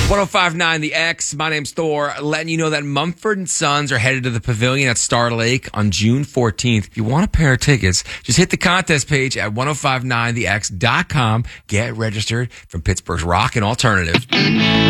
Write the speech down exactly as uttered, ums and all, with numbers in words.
one oh five point nine The X. My name's Thor. Letting you know that Mumford and Sons are headed to the Pavilion at Star Lake on June fourteenth. If you want a pair of tickets, just hit the contest page at ten fifty-nine the x dot com. Get registered from Pittsburgh's Rock and Alternative.